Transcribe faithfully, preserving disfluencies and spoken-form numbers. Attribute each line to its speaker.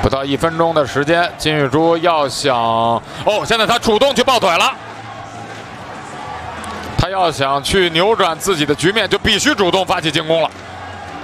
Speaker 1: 不到一分钟的时间，金玉珠要想哦，现在他主动去抱腿了。他要想去扭转自己的局面，就必须主动发起进攻了。